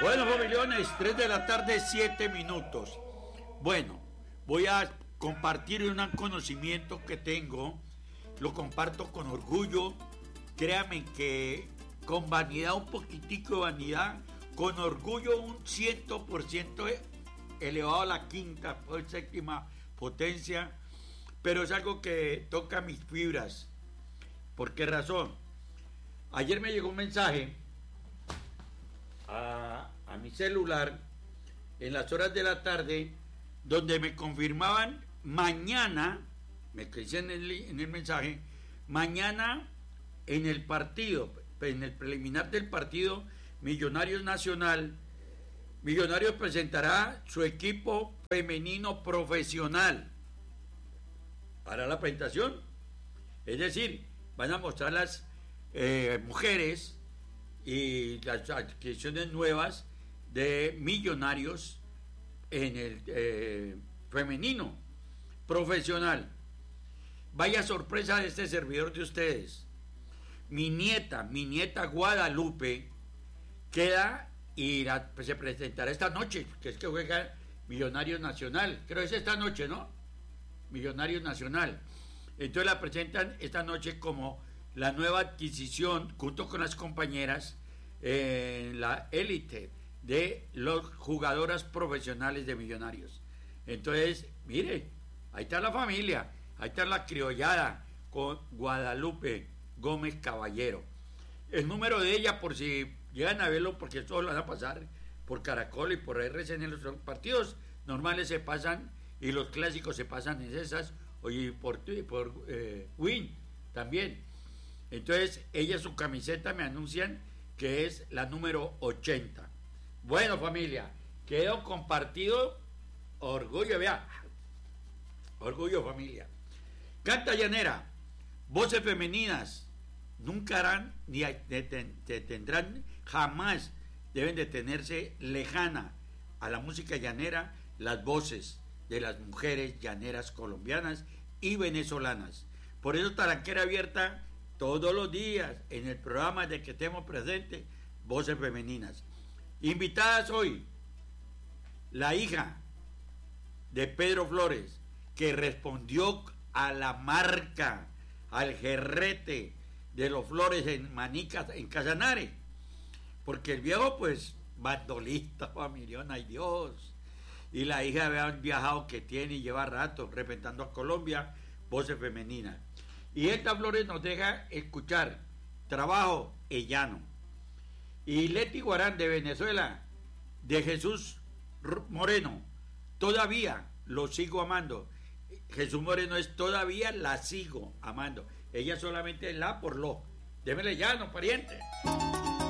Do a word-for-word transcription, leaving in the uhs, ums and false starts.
Bueno, familiones, tres de la tarde, siete minutos. Bueno, voy a compartir un conocimiento que tengo. Lo comparto con orgullo. Créanme que con vanidad, un poquitico de vanidad, con orgullo un cien por ciento elevado a la quinta o séptima potencia, pero es algo que toca mis fibras. ¿Por qué razón? Ayer me llegó un mensaje a, a mi celular en las horas de la tarde donde me confirmaban mañana, me dicen en el, en el mensaje, mañana en el partido, en el preliminar del partido Millonarios Nacional, Millonarios presentará su equipo femenino profesional para la presentación. Es decir, van a mostrar las eh, mujeres y las adquisiciones nuevas de Millonarios en el eh, femenino profesional. Vaya sorpresa de este servidor de ustedes. Mi nieta, mi nieta Guadalupe queda y la, pues, se presentará esta noche, que es que juega Millonarios Nacional. Creo que es esta noche, ¿no? Millonarios Nacional. Entonces la presentan esta noche como la nueva adquisición, junto con las compañeras, en eh, la élite de las jugadoras profesionales de Millonarios. Entonces, mire, ahí está la familia, ahí está la criollada con Guadalupe Gómez Caballero. El número de ella, por si llegan a verlo, porque esto lo van a pasar por Caracol y por R C N, los partidos normales se pasan y los clásicos se pasan en esas, y por, por eh, Win también. Entonces, ella, su camiseta, me anuncian que es la número ochenta. Bueno, familia, quedó compartido. Orgullo, vea. Orgullo, familia. Canta llanera. Voces femeninas nunca harán ni tendrán, jamás deben de tenerse lejana a la música llanera las voces de las mujeres llaneras colombianas y venezolanas. Por eso Talanquera abierta todos los días en el programa de que estemos presentes, voces femeninas. Invitadas hoy, la hija de Pedro Flores, que respondió a la marca, al jerrete de los Flores en Manica, en Casanare, porque el viejo, pues, bandolista, familión, ay Dios, y la hija había viajado que tiene y lleva rato representando a Colombia, voces femeninas. Y esta Flores nos deja escuchar Trabajo Ellano. Y Leti Guarán de Venezuela, de Jesús Moreno, Todavía lo sigo amando. Jesús Moreno es Todavía la sigo amando. Ella solamente es la por lo. Démele llano, pariente.